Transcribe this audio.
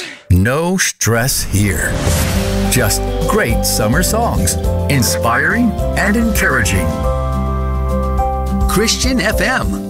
No stress here. Just great summer songs, inspiring and encouraging. Christian FM.